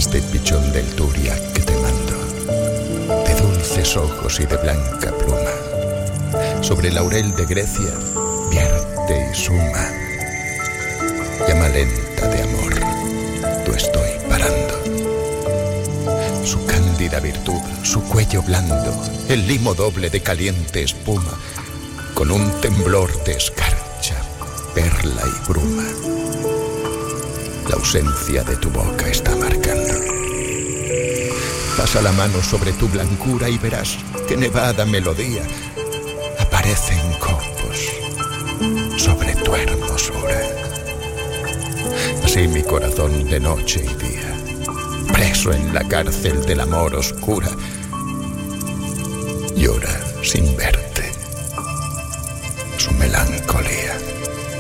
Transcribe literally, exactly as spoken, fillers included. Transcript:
este pichón del Turia que te mando, de dulces ojos y de blanca pluma, sobre laurel de Grecia vierte y suma. Llama lenta de amor, tú estoy parando. Su cándida virtud, su cuello blando, el limo doble de caliente espuma, con un temblor de escarcha, perla y bruma. La ausencia de tu boca está marcando. Pasa la mano sobre tu blancura y verás que nevada melodía aparece en copos sobre tu hermosura. Así mi corazón de noche y día, preso en la cárcel del amor oscura, llora sin ver